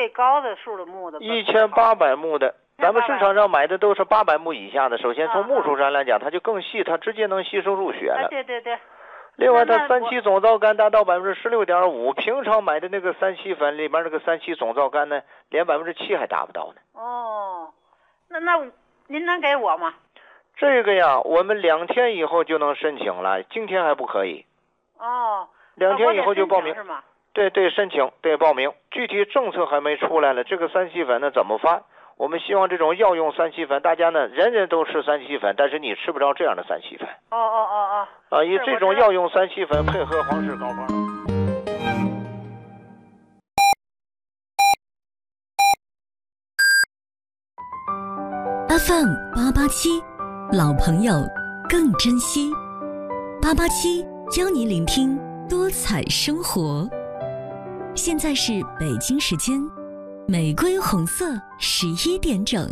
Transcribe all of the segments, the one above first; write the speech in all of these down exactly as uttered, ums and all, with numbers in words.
最高的数的木的？ 一千八百目的，咱们市场上买的都是八百目以下的。首先从木属上来讲，它就更细，它直接能吸收入血了。 啊、对对对。 另外，它三七总皂苷达到百分之十六点五，平常买的那个三七粉里面那个三七总皂苷呢，连百分之七还达不到呢。 哦，那那您能给我吗？ 这个呀，我们两天以后就能申请了，今天还不可以。 哦， 两天以后就报名是吗？ 对对，申请对报名，具体政策还没出来了。这个三七粉呢怎么发？我们希望这种药用三七粉，大家呢人人都吃三七粉，但是你吃不着这样的三七粉。 哦哦哦哦。 啊，以这种药用三七粉配合黄氏膏方。 F M 八八七，老朋友更珍惜。八八七教你聆听多彩生活。现在是北京时间玫瑰红色十一点整。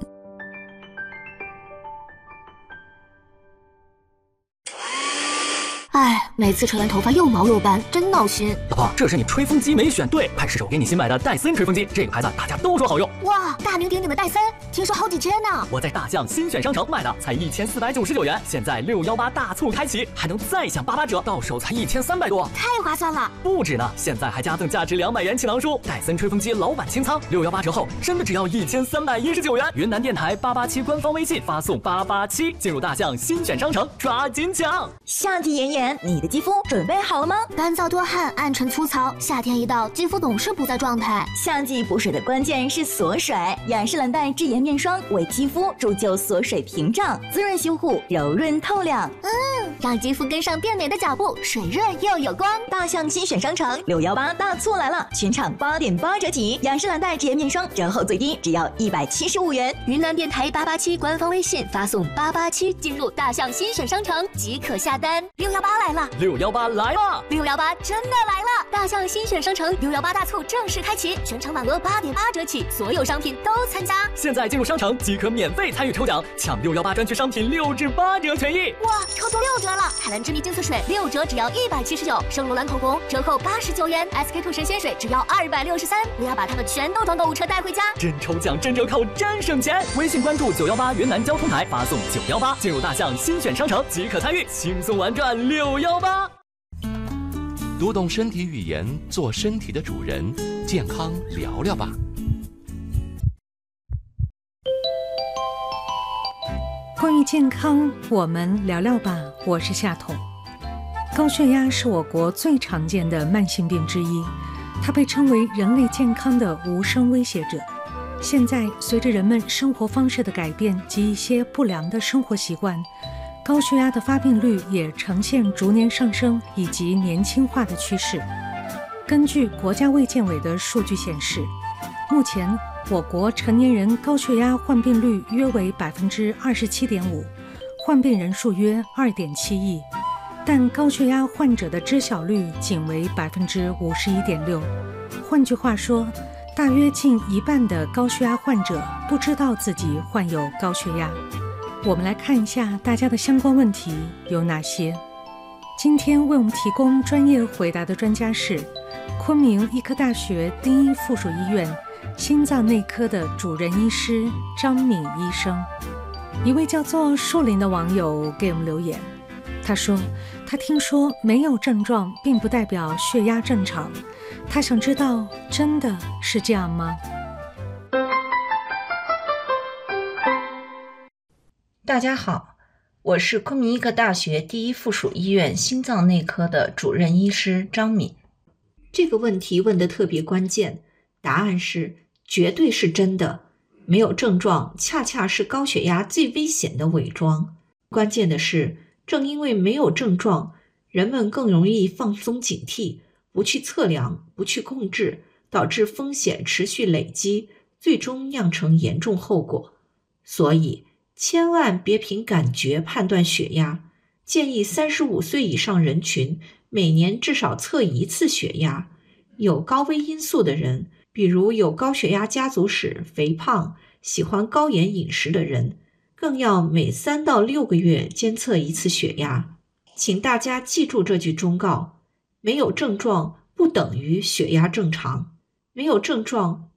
哎，每次吹完头发又毛又斑，真闹心。 老婆，这是你吹风机没选对，快试试我给你新买的戴森吹风机，这个牌子大家都说好用。 哇，大名鼎鼎的戴森，听说好几千呢。 我在大象新选商城买的，才一千四百九十九元，现在六幺八大促开启，还能再享八八折，到手才一千三百多， 太划算了。 不止呢，现在还加赠价值两百元气囊书，戴森吹风机老版清仓，六幺八折后真的只要一千三百一十九元。云南电台八八七官方微信发送八八七，进入大象新选商城，抓紧抢。 夏季炎炎，你的肌肤准备好了吗？ 干燥多汗，暗沉粗糙，夏天一到，肌肤总是不在状态。 夏季补水的关键是锁水，雅诗兰黛智妍面霜为肌肤铸就锁水屏障，滋润修护，柔润透亮。 嗯，让肌肤跟上变美的脚步，水润又有光。 大象新选商城六幺八大促来了，全场八点八折起，雅诗兰黛智妍面霜折后最低只要一百七十五元。 云南电台八八七官方微信发送八八七进入大象新选商城即可下单。六幺八来了， 六幺八来了， 六幺八真的来了！大象新选商城六幺八大促正式开启，全场满额八点八折起，所有商品都参加。 现在进入商城即可免费参与抽奖，抢六幺八专区商品六至八折权益。 哇，抽中六折了！海蓝之谜净色水六折只要一百七十九，圣罗兰口红折扣八十九元 ，S K two 神仙水只要二百六十三。我要把它们全都从购物车带回家。 真抽奖，真折扣，真省钱！微信关注九幺八云南交通台，发送九幺八进入大象新选商城即可参与，轻松玩转六幺八。 读懂身体语言，做身体的主人，健康聊聊吧。 关于健康，我们聊聊吧。我是夏彤。高血压是我国最常见的慢性病之一，它被称为人类健康的无声威胁者。现在，随着人们生活方式的改变及一些不良的生活习惯，高血压的发病率也呈现逐年上升以及年轻化的趋势。根据国家卫健委的数据显示，目前我国成年人高血压患病率约为百分之二十七点五，患病人数约二点七亿，但高血压患者的知晓率仅为百分之五十一点六。换句话说，大约近一半的高血压患者不知道自己患有高血压。我们来看一下大家的相关问题有哪些。今天为我们提供专业回答的专家是昆明医科大学第一附属医院心脏内科的主任医师张敏医生。一位叫做树林的网友给我们留言，他说他听说没有症状并不代表血压正常，他想知道真的是这样吗？ 大家好，我是昆明医科大学第一附属医院心脏内科的主任医师张敏。这个问题问得特别关键，答案是绝对是真的。没有症状恰恰是高血压最危险的伪装。关键的是，正因为没有症状，人们更容易放松警惕，不去测量，不去控制，导致风险持续累积，最终酿成严重后果。所以千万别凭感觉判断血压，建议三十五岁以上人群每年至少测一次血压。有高危因素的人，比如有高血压家族史、肥胖、喜欢高盐饮食的人，更要每三到六个月监测一次血压。请大家记住这句忠告：没有症状不等于血压正常，没有症状